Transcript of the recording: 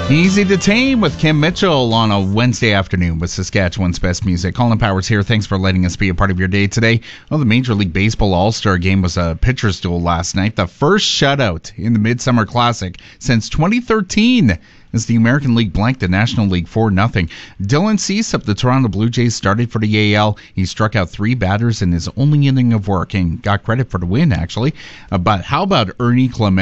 Easy to Tame with Kim Mitchell on a Wednesday afternoon with Saskatchewan's best music. Colin Powers here. Thanks for letting us be a part of your day today. Well, the Major League Baseball All-Star Game was a pitcher's duel last night. The first shutout in the Midsummer Classic since 2013 as the American League blanked the National League 4-0. Dylan Cease of the Toronto Blue Jays started for the AL. He struck out 3 batters in his only inning of work and got credit for the win, actually. But how about Ernie Clement?